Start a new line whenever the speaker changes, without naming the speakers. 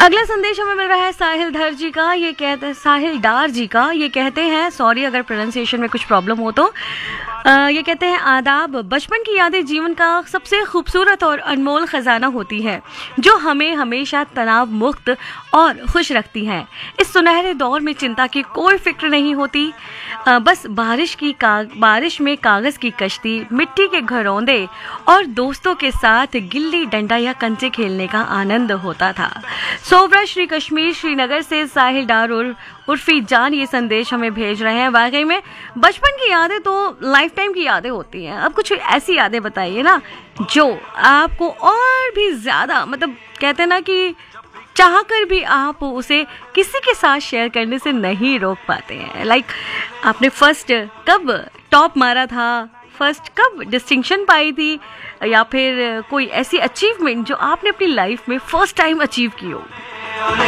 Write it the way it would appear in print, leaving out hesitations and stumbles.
अगला संदेश हमें मिल रहा है साहिल धर जी का। ये कहते हैं, साहिल डार जी का, ये कहते हैं, सॉरी अगर प्रोनाउंसिएशन में कुछ प्रॉब्लम हो तो। ये कहते हैं, आदाब। बचपन की यादें जीवन का सबसे खूबसूरत और अनमोल खजाना होती है जो हमें हमेशा तनाव मुक्त और खुश रखती हैं। इस सुनहरे दौर में चिंता की कोई फिक्र नहीं होती, बस बारिश में कागज की कश्ती, मिट्टी के घरौंदे और दोस्तों के साथ गिल्ली डंडा या कंचे खेलने का आनंद होता था। सोवरा श्री कश्मीर श्रीनगर से साहिल डार और उर्फी जान ये संदेश हमें भेज रहे हैं। वाकई में बचपन की यादें तो लाइफ टाइम की यादें होती हैं। अब कुछ ऐसी यादें बताइए ना जो आपको और भी ज्यादा, मतलब कहते हैं ना कि चाह कर भी आप उसे किसी के साथ शेयर करने से नहीं रोक पाते हैं। लाइक आपने फर्स्ट कब टॉप मारा था, फर्स्ट कब डिस्टिंक्शन पाई थी, या फिर कोई ऐसी अचीवमेंट जो आपने अपनी लाइफ में फर्स्ट टाइम अचीव की हो।